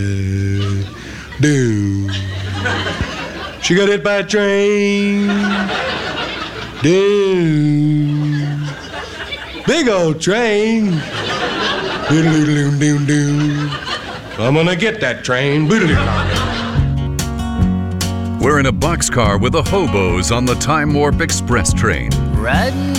Do. She got hit by a train. Do. Big old train. Doodle-doodle-doom-doom-doom. I'm gonna get that train. We're in a boxcar with the hobos on the Time Warp Express train. Riding